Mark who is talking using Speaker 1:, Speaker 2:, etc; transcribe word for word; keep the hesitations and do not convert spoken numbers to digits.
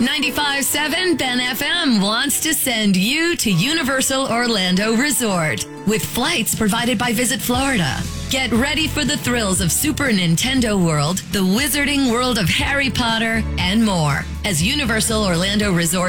Speaker 1: ninety-five point seven Ben F M wants to send you to Universal Orlando Resort with flights provided by Visit Florida. Get ready for the thrills of Super Nintendo World, the wizarding world of Harry Potter, and more as Universal Orlando Resort